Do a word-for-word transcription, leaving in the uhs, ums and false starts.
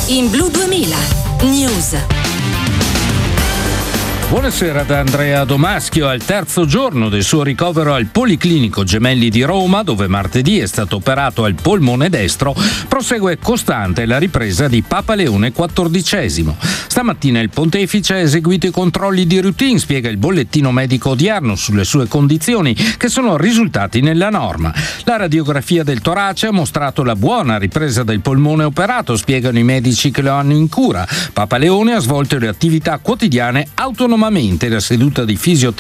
in Blu duemila News. Buonasera da Andrea Domaschio. Al terzo giorno del suo ricovero al Policlinico Gemelli di Roma, dove martedì è stato operato al polmone destro, prosegue costante la ripresa di Papa Leone quattordicesimo. Stamattina il pontefice ha eseguito i controlli di routine, spiega il bollettino medico odierno sulle sue condizioni, che sono risultati nella norma. La radiografia del torace ha mostrato la buona ripresa del polmone operato, spiegano i medici che lo hanno in cura. Papa Leone ha svolto le attività quotidiane autonomamente. La seduta di fisioterapia